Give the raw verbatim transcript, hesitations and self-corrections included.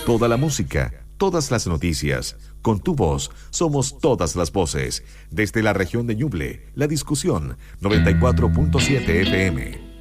Toda la música, todas las noticias. Con tu voz somos todas las voces. Desde la región de Ñuble, La Discusión, noventa y cuatro punto siete F M.